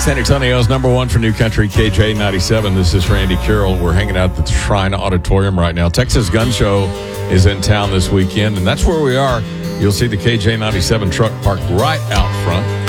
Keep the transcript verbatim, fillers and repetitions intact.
San Antonio's number one for New Country, K J ninety-seven. This is Randy Carroll. We're hanging out at the Shrine Auditorium right now. Texas Gun Show is in town this weekend, and that's where we are. You'll see the K J ninety-seven truck parked right out front.